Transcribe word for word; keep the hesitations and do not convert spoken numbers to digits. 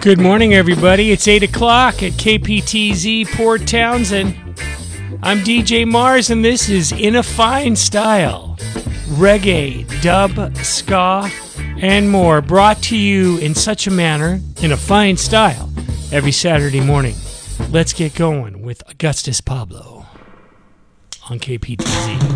Good morning, everybody. It's eight o'clock at K P T Z Port Townsend. I'm D J Mars, and this is In a Fine Style. Reggae, dub, ska, and more, brought to you in such a manner, in a fine style, every Saturday morning. Let's get going with Augustus Pablo on K P T Z.